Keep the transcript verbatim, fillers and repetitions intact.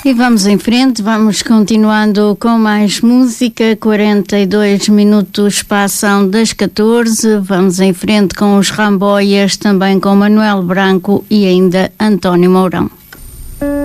E vamos em frente, vamos continuando com mais música. quarenta e dois minutos passam das catorze. Vamos em frente com os Ramboias, também com Manuel Branco e ainda António Mourão.